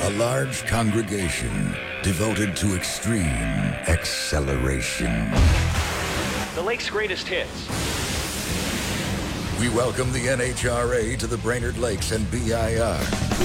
A large congregation devoted to extreme acceleration. The Lake's greatest hits. We welcome the NHRA to the Brainerd Lakes and BIR.